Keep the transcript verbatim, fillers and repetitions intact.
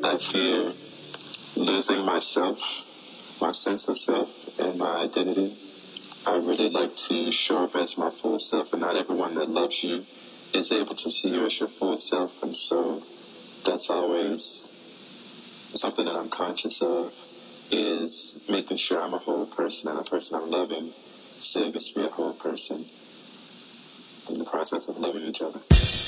I fear losing myself, my sense of self, and my identity. I really like to show up as my full self, and not everyone that loves you is able to see you as your full self, and so that's always something that I'm conscious of, is making sure I'm a whole person, and a person I'm loving still gets to be a whole person in the process of loving each other.